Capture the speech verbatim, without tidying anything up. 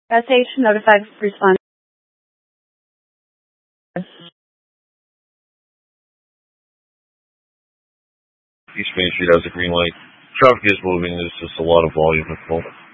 S H notified respond. East Main Street has a green light. Traffic is moving. There's just a lot of volume at the moment.